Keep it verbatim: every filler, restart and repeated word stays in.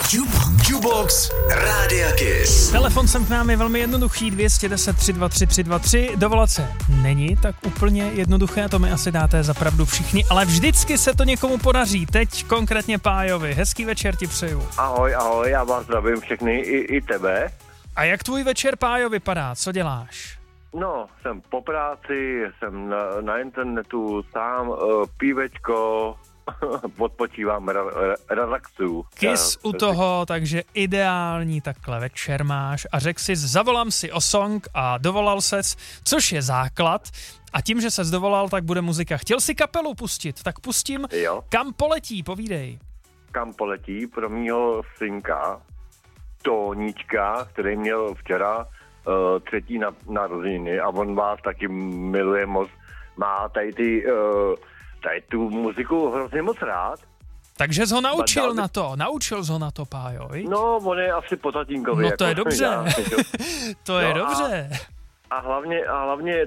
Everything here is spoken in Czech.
Jukebox Rádia Kiss. Telefon sem k nám je velmi jednoduchý, dvě stě deset, tři dva tři, tři dva tři. Dovolat se není tak úplně jednoduché, to mi asi dáte za pravdu všichni, ale vždycky se to někomu podaří. Teď konkrétně Pájovi. Hezký večer ti přeju. Ahoj, ahoj, já vás zdravím všechny, i, i tebe. A jak tvůj večer, Pájo, vypadá? Co děláš? No, jsem po práci, jsem na, na internetu sám, uh, pívečko, odpočívám, ra- ra- relaxuju. Kiss Já, u toho, takže ideální takhle večer máš a řekl si, zavolám si o song a dovolal ses, což je základ. A tím, že ses dovolal, tak bude muzika. Chtěl si kapelu pustit, tak pustím. Jo. Kam poletí, povídej. Kam poletí pro mýho synka, Tóníčka, který měl včera uh, třetí na, narozeniny a on vás taky miluje moc. Má tady ty... Uh, tady tu muziku hrozně moc rád. Takže jsi ho naučil Badal... na to, naučil jsi ho na to, Pájo, viď? No, on je asi po tatínkovi. No jako to je dobře, já, to je no dobře. A, a, hlavně, a hlavně